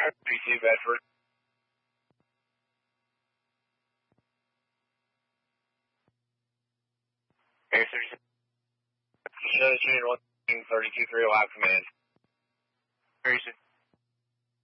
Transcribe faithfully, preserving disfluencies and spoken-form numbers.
B C Bedford. Air thirty-six. Show the unit one thirty-two three live command. Grayson.